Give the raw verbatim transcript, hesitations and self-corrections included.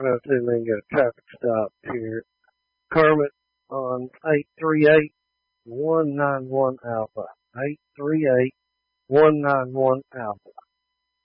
Well, too, we can get a traffic stop here. Kermit on eight three eight, one nine one Alpha. eight three eight, one nine one Alpha.